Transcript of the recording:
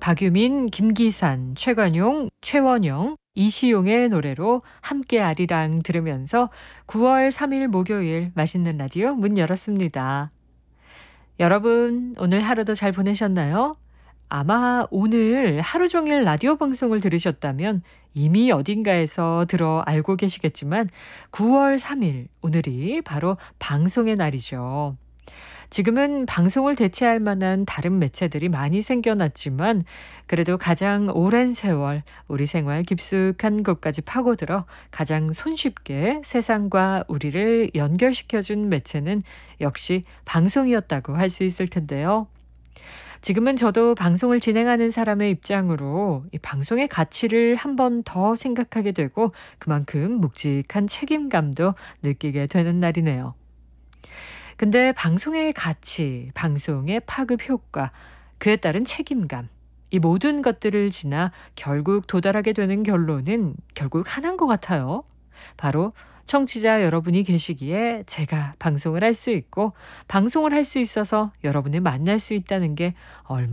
박유민, 김기산, 최관용, 최원영, 이시용의 노래로 함께 아리랑 들으면서 9월 3일 목요일 맛있는 라디오 문 열었습니다. 여러분, 오늘 하루도 잘 보내셨나요? 아마 오늘 하루 종일 라디오 방송을 들으셨다면 이미 어딘가에서 들어 알고 계시겠지만 9월 3일, 오늘이 바로 방송의 날이죠. 지금은 방송을 대체할 만한 다른 매체들이 많이 생겨났지만 그래도 가장 오랜 세월 우리 생활 깊숙한 곳까지 파고들어 가장 손쉽게 세상과 우리를 연결시켜준 매체는 역시 방송이었다고 할 수 있을 텐데요. 지금은 저도 방송을 진행하는 사람의 입장으로 이 방송의 가치를 한 번 더 생각하게 되고 그만큼 묵직한 책임감도 느끼게 되는 날이네요. 근데 방송의 가치, 방송의 파급 효과, 그에 따른 책임감, 이 모든 것들을 지나 결국 도달하게 되는 결론은 결국 하나인 것 같아요. 바로 청취자 여러분이 계시기에 제가 방송을 할 수 있고 방송을 할 수 있어서 여러분을 만날 수 있다는 게 얼마나